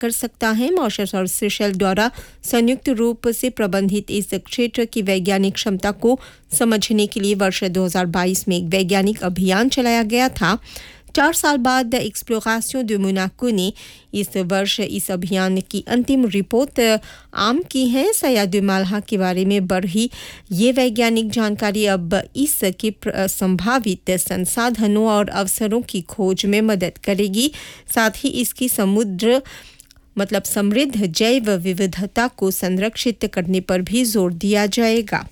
कर सकता है। मॉरिशस और सेशेल्स द्वारा संयुक्त रूप से प्रबंधित इस क्षेत्र की वैज्ञानिक क्षमता को समझने के लिए वर्ष 2022 में एक वैज्ञानिक अभियान चलाया गया था। 4 साल बाद एक्सप्लोरेशन de Monaco ने इस वर्ष इस अभियान की अंतिम रिपोर्ट आम की है। सयाद माल्हा के बारे में बढ़ी ये वैज्ञानिक जानकारी अब इसके संभावित संसाधनों और अवसरों की खोज में मदद करेगी। साथ ही इसकी समृद्ध जैव विविधता को संरक्षित करने पर भी जोर दिया जाएगा।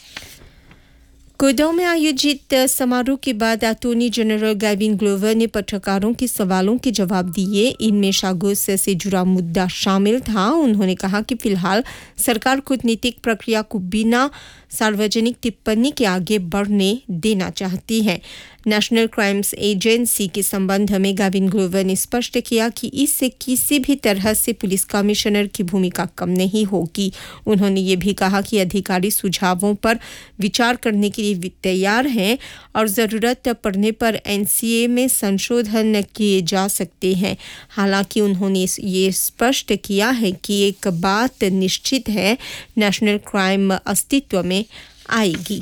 कोडो में आयोजित समारोह के बाद अटॉर्नी जनरल गैविन ग्लोवर ने पत्रकारों के सवालों के जवाब दिए। इनमें शागोस से जुड़ा मुद्दा शामिल था। उन्होंने कहा कि फिलहाल सरकार कूटनीतिक प्रक्रिया को बिना सार्वजनिक टिप्पणी के आगे बढ़ने देना चाहती है। नेशनल क्राइम्स एजेंसी के संबंध में गैविन ग्लोवर ने स्पष्ट किया कि इससे किसी भी तरह से पुलिस कमिश्नर की भूमिका कम नहीं होगी। उन्होंने ये भी कहा कि अधिकारी सुझावों पर विचार करने के लिए तैयार हैं और ज़रूरत पड़ने पर एनसीए में संशोधन किए जा सकते हैं। हालांकि उन्होंने ये स्पष्ट किया है कि एक बात निश्चित है, नेशनल क्राइम अस्तित्व में आएगी।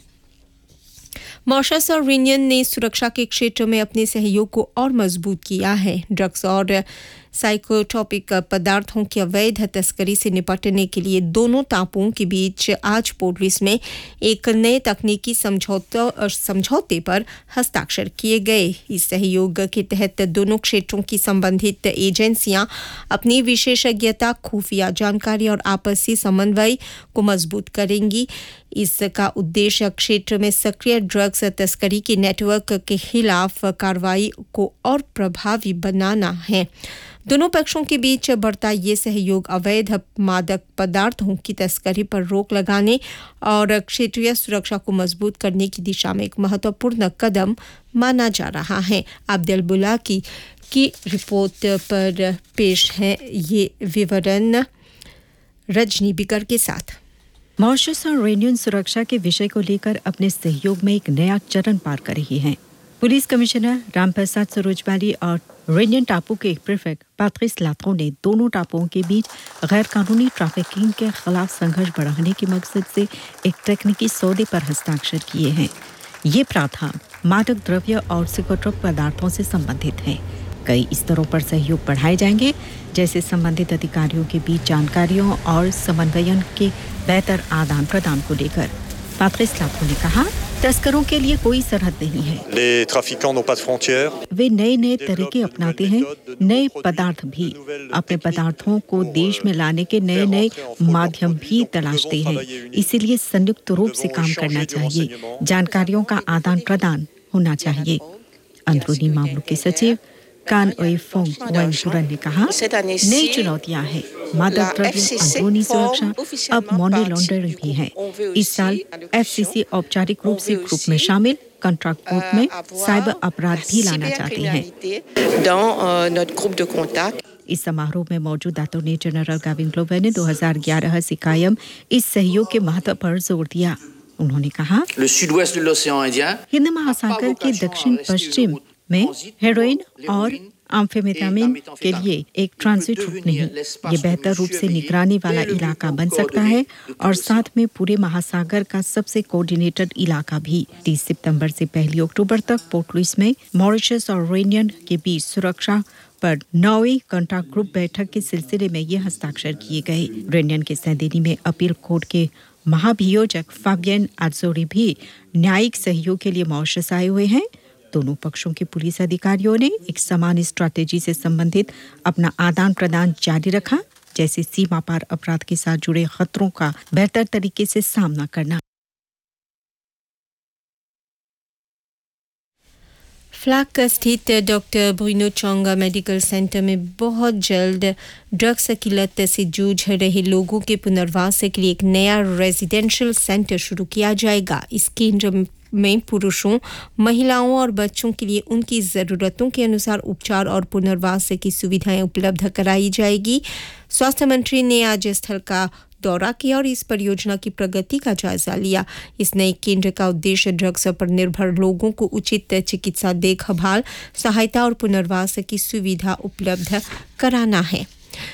मॉरिशस और रीनियन ने सुरक्षा के क्षेत्र में अपने सहयोग को और मजबूत किया है। ड्रग्स और साइकोट्रोपिक पदार्थों की अवैध तस्करी से निपटने के लिए दोनों टापुओं के बीच आज पोर्ट लुइस में एक नए तकनीकी समझौते पर हस्ताक्षर किए गए। इस सहयोग के तहत दोनों क्षेत्रों की संबंधित एजेंसियां अपनी विशेषज्ञता, खुफिया जानकारी और आपसी समन्वय को मजबूत करेंगी। इसका उद्देश्य क्षेत्र में सक्रिय ड्रग्स तस्करी के नेटवर्क के खिलाफ कार्रवाई को और प्रभावी बनाना है। दोनों पक्षों के बीच बढ़ता ये सहयोग अवैध मादक पदार्थों की तस्करी पर रोक लगाने और क्षेत्रीय सुरक्षा को मजबूत करने की दिशा में एक महत्वपूर्ण कदम माना जा रहा है। अब्दुल बुलाकी की रिपोर्ट पर पेश है ये विवरण रजनी बिकर के साथ। मॉरिशस और रीनियन सुरक्षा के विषय को लेकर अपने सहयोग में एक नया चरण पार कर रही हैं। पुलिस कमिश्नर रामप्रसाद सरोजवाली और रीनियन टापू के प्रीफेक्ट पैट्रिस लात्रो ने दोनों टापुओं के बीच गैर कानूनी ट्रैफिकिंग के खिलाफ संघर्ष बढ़ाने के मकसद से एक तकनीकी सौदे पर हस्ताक्षर किए हैं। ये प्रावधान मादक द्रव्य और साइकोट्रोपिक पदार्थों से संबंधित है। कई स्तरों पर सहयोग बढ़ाए जाएंगे, जैसे संबंधित अधिकारियों के बीच जानकारियों और समन्वयन के बेहतर आदान प्रदान को लेकर। पैट्रिस लात्रो ने कहा, तस्करों के लिए कोई सरहद नहीं है। Les trafiquants n'ont pas de frontières. वे नए तरीके अपनाते हैं, नए पदार्थ भी। अपने पदार्थों को देश में लाने के नए माध्यम भी तलाशते हैं। इसीलिए संयुक्त रूप से काम करना चाहिए, जानकारियों का आदान प्रदान होना चाहिए। अंदरूनी मामलों के सचिव कान ओइफोंग वांगचुरन ने कहा, नई चुनौतियां हैं। मादक द्रव्य, अंदरूनी सुरक्षा, अब मनी लॉन्ड्रिंग भी है। इस साल एफसीसी औपचारिक रूप से ग्रुप में शामिल कॉन्ट्रैक्ट कोर्ट में साइबर अपराध भी लाना चाहते हैं। इस समारोह में मौजूद अटॉर्नी जनरल गैविन ग्लोवर ने 2011 से कायम इस सहयोग के महत्व पर जोर दिया। उन्होंने कहा, हिंद महासागर के दक्षिण पश्चिम में हेरोइन और एम्फेटामिन के लिए एक ट्रांजिट रूट नहीं, ये बेहतर रूप से निगरानी वाला इलाका बन सकता है और साथ में पूरे महासागर का सबसे कोऑर्डिनेटेड इलाका भी। 30 सितंबर से 1 अक्टूबर तक पोर्ट लुइस में मॉरिशस और रीनियन के बीच सुरक्षा पर 9वीं कॉन्टैक्ट ग्रुप बैठक के सिलसिले में ये हस्ताक्षर किए गए। रीनियन के सैंडेनी में अपील कोर्ट के महाभियोजक फाबियन आजोरी भी न्यायिक सहयोग के लिए मॉरिशस आए हुए हैं। दोनों पक्षों के पुलिस अधिकारियों ने एक समान स्ट्रैटेजी से संबंधित अपना आदान प्रदान जारी रखा, जैसे सीमा पार अपराध के साथ जुड़े खतरों का बेहतर तरीके से सामना करना। फ्लैक स्थित डॉक्टर ब्रूनो चोंगा मेडिकल सेंटर में बहुत जल्द ड्रग्स की लत से जूझ रहे लोगों के पुनर्वास के लिए एक नया रेजिडेंशियल सेंटर शुरू किया जाएगा। इस केंद्र में पुरुषों, महिलाओं और बच्चों के लिए उनकी ज़रूरतों के अनुसार उपचार और पुनर्वास की सुविधाएं उपलब्ध कराई जाएगी। स्वास्थ्य मंत्री ने आज स्थल का दौरा किया और इस परियोजना की प्रगति का जायजा लिया। इस नए केंद्र का उद्देश्य ड्रग्स पर निर्भर लोगों को उचित चिकित्सा देखभाल, सहायता और पुनर्वास की सुविधा उपलब्ध कराना है।